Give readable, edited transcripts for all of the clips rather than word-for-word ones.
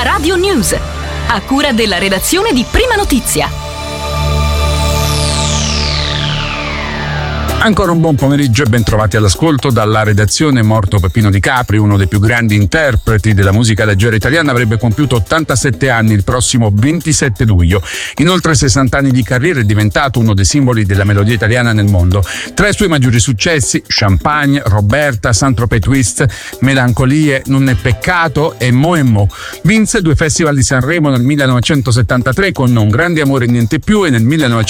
la Radio News, a cura della redazione di Prima Notizia. Ancora un buon pomeriggio e ben trovati all'ascolto dalla redazione. Morto Peppino Di Capri, uno dei più grandi interpreti della musica leggera italiana, avrebbe compiuto 87 anni il prossimo 27 luglio. In oltre 60 anni di carriera è diventato uno dei simboli della melodia italiana nel mondo. Tra i suoi maggiori successi, Champagne, Roberta, Saint-Tropez Twist, Melancolie, Non è peccato e Mo. Vinse 2 festival di Sanremo nel 1973 con Un grande amore e niente più e nel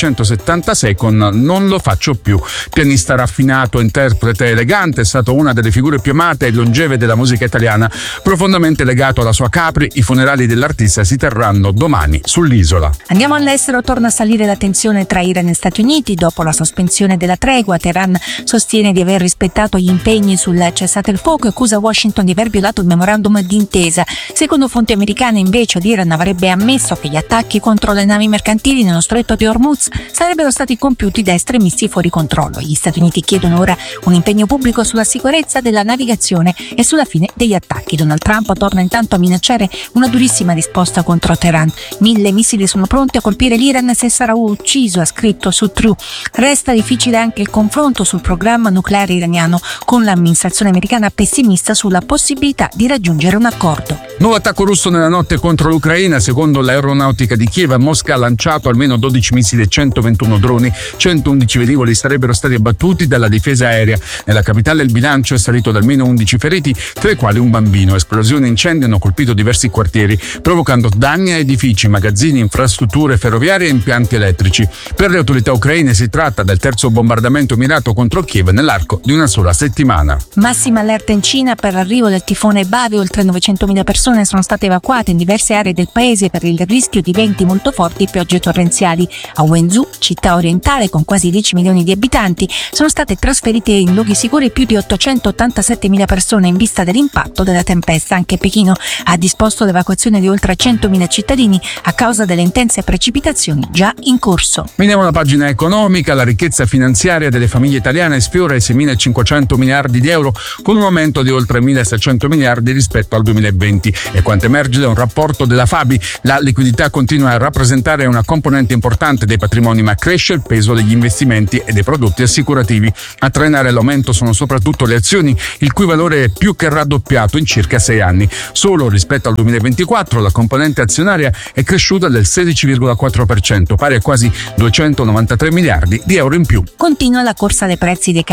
1976 con Non lo faccio più. Pianista raffinato, interprete elegante, è stato una delle figure più amate e longeve della musica italiana. Profondamente legato alla sua Capri, i funerali dell'artista si terranno domani sull'isola. Andiamo all'estero, torna a salire la tensione tra Iran e Stati Uniti. Dopo la sospensione della tregua, Teheran sostiene di aver rispettato gli impegni sul cessate il fuoco e accusa Washington di aver violato il memorandum d'intesa. Secondo fonti americane, invece, l'Iran avrebbe ammesso che gli attacchi contro le navi mercantili nello stretto di Hormuz sarebbero stati compiuti da estremisti fuori controllo. Gli Stati Uniti chiedono ora un impegno pubblico sulla sicurezza della navigazione e sulla fine degli attacchi. Donald Trump torna intanto a minacciare una durissima risposta contro Teheran. 1000 missili sono pronti a colpire l'Iran se sarà ucciso, ha scritto su True. Resta difficile anche il confronto sul programma nucleare iraniano, con l'amministrazione americana pessimista sulla possibilità di raggiungere un accordo. Nuovo attacco russo nella notte contro l'Ucraina. Secondo l'aeronautica di Kiev, Mosca ha lanciato almeno 12 missili e 121 droni. 111 velivoli sarebbero stati abbattuti dalla difesa aerea. Nella capitale il bilancio è salito da almeno 11 feriti, tra i quali un bambino. Esplosioni e incendi hanno colpito diversi quartieri, provocando danni a edifici, magazzini, infrastrutture ferroviarie e impianti elettrici. Per le autorità ucraine si tratta del terzo bombardamento mirato contro Kiev nell'arco di una sola settimana. Massima allerta in Cina per l'arrivo del tifone Bave. Oltre 900.000 persone sono state evacuate in diverse aree del paese per il rischio di venti molto forti e piogge torrenziali. A Wenzhou, città orientale con quasi 10 milioni di abitanti, sono state trasferite in luoghi sicuri più di 887.000 persone in vista dell'impatto della tempesta. Anche Pechino ha disposto l'evacuazione di oltre 100.000 cittadini a causa delle intense precipitazioni già in corso. Veniamo alla pagina economica. La ricchezza finanziaria delle famiglie italiane sfiora i 6.500 miliardi di euro, con un aumento di oltre 1.600 miliardi rispetto al 2020. E quanto emerge da un rapporto della Fabi, la liquidità continua a rappresentare una componente importante dei patrimoni, ma cresce il peso degli investimenti e dei prodotti assicurativi. A trainare l'aumento sono soprattutto le azioni, il cui valore è più che raddoppiato in circa 6 anni. Solo rispetto al 2024 la componente azionaria è cresciuta del 16,4%, pari a quasi 293 miliardi di euro in più. Continua la corsa dei prezzi dei